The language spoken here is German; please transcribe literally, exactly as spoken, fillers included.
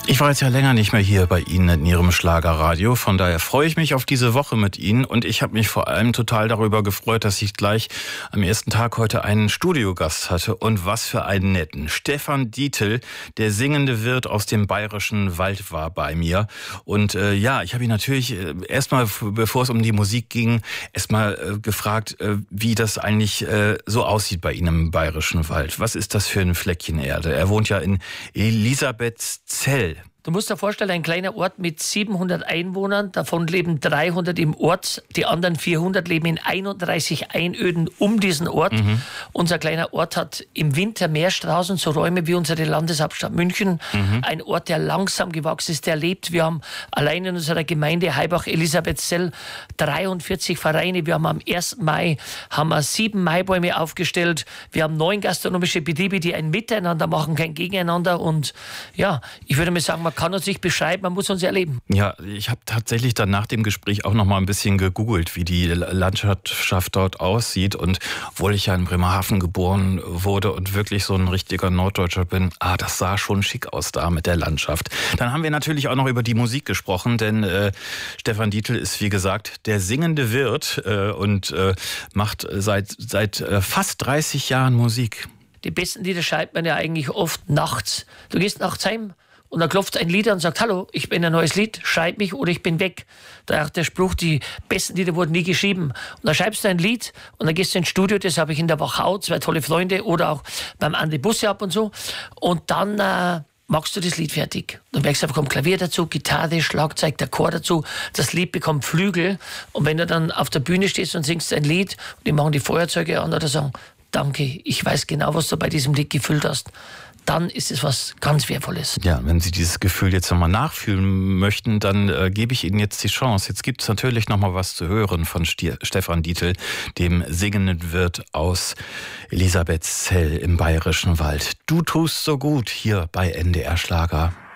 Ich war jetzt ja länger nicht mehr hier bei Ihnen in Ihrem Schlagerradio. Von daher freue ich mich auf diese Woche mit Ihnen. Und ich habe mich vor allem total darüber gefreut, dass ich gleich am ersten Tag heute einen Studiogast hatte. Und was für einen netten. Stefan Dietl, der singende Wirt aus dem Bayerischen Wald, war bei mir. Und äh, ja, ich habe ihn natürlich äh, erstmal, bevor es um die Musik ging, erstmal äh, gefragt, äh, wie das eigentlich äh, so aussieht bei Ihnen im Bayerischen Wald. Was ist das für ein Fleckchen Erde? Er wohnt ja in Elisabethzell. Du musst dir vorstellen, ein kleiner Ort mit siebenhundert Einwohnern, davon leben dreihundert im Ort, die anderen vierhundert leben in einunddreißig Einöden um diesen Ort. Mhm. Unser kleiner Ort hat im Winter mehr Straßen, so Räume wie unsere Landeshauptstadt München. Mhm. Ein Ort, der langsam gewachsen ist, der lebt. Wir haben allein in unserer Gemeinde Heibach-Elisabethzell dreiundvierzig Vereine. Wir haben am ersten Mai haben wir sieben Maibäume aufgestellt. Wir haben neun gastronomische Betriebe, die ein Miteinander machen, kein Gegeneinander. Und ja, ich würde mal sagen, man kann uns nicht beschreiben, man muss uns erleben. Ja, ich habe tatsächlich dann nach dem Gespräch auch noch mal ein bisschen gegoogelt, wie die Landschaft dort aussieht. Und obwohl ich ja in Bremerhaven geboren wurde und wirklich so ein richtiger Norddeutscher bin, ah, das sah schon schick aus da mit der Landschaft. Dann haben wir natürlich auch noch über die Musik gesprochen, denn äh, Stefan Dietl ist, wie gesagt, der singende Wirt äh, und äh, macht seit, seit äh, fast dreißig Jahren Musik. Die besten Lieder schreibt man ja eigentlich oft nachts. Du gehst nachts heim und dann klopft ein Lied an und sagt, hallo, ich bin ein neues Lied, schreib mich oder ich bin weg. Da auch der Spruch, die besten Lieder wurden nie geschrieben. Und dann schreibst du ein Lied und dann gehst du ins Studio, das habe ich in der Wachau, zwei tolle Freunde oder auch beim Andi Busse ab und so. Und dann äh, machst du das Lied fertig. Du merkst einfach, kommt Klavier dazu, Gitarre, Schlagzeug, der Chor dazu. Das Lied bekommt Flügel. Und wenn du dann auf der Bühne stehst und singst ein Lied und die machen die Feuerzeuge an oder sagen, danke, ich weiß genau, was du bei diesem Lied gefüllt hast, dann ist es was ganz Wertvolles. Ja, wenn Sie dieses Gefühl jetzt nochmal nachfühlen möchten, dann äh, gebe ich Ihnen jetzt die Chance. Jetzt gibt es natürlich nochmal was zu hören von Stier, Stefan Dietl, dem singenden Wirt aus Elisabethzell im Bayerischen Wald. Du tust so gut hier bei N D R Schlager.